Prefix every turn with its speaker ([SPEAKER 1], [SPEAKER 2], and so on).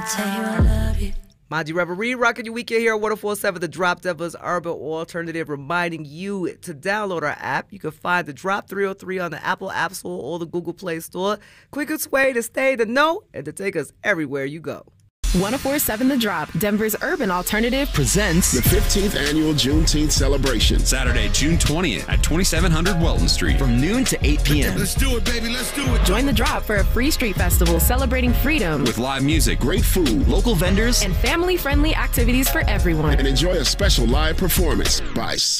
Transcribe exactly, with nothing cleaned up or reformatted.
[SPEAKER 1] tell you I love you.
[SPEAKER 2] Mind you, Reverie, rocking your weekend here at one oh four point seven The Drop, Denver's urban alternative, reminding you to download our app. You can find The Drop three oh three on the Apple App Store or the Google Play Store. Quickest way to stay in the know and to take us everywhere you go.
[SPEAKER 3] one oh four point seven The Drop, Denver's urban alternative, presents
[SPEAKER 4] the fifteenth annual Juneteenth celebration.
[SPEAKER 5] Saturday, June twentieth at twenty-seven hundred Welton Street
[SPEAKER 6] from noon to eight p.m.
[SPEAKER 4] Let's do it, baby. Let's do it.
[SPEAKER 3] Join The Drop for a free street festival celebrating freedom
[SPEAKER 5] with live music,
[SPEAKER 4] great food,
[SPEAKER 6] local vendors,
[SPEAKER 3] and family-friendly activities for everyone.
[SPEAKER 4] And enjoy a special live performance by